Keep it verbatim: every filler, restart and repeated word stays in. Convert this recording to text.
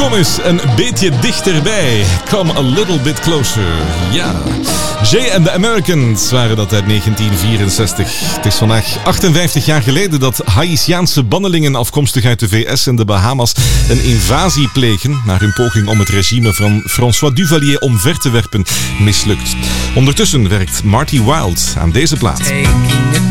Kom eens een beetje dichterbij. Come a little bit closer. Ja. Jay and the Americans waren dat uit negentien vierenzestig. Het is vandaag achtenvijftig jaar geleden dat Haïtiaanse bannelingen afkomstig uit de V S en de Bahamas een invasie plegen, naar hun poging om het regime van François Duvalier omver te werpen mislukt. Ondertussen werkt Marty Wilde aan deze plaat.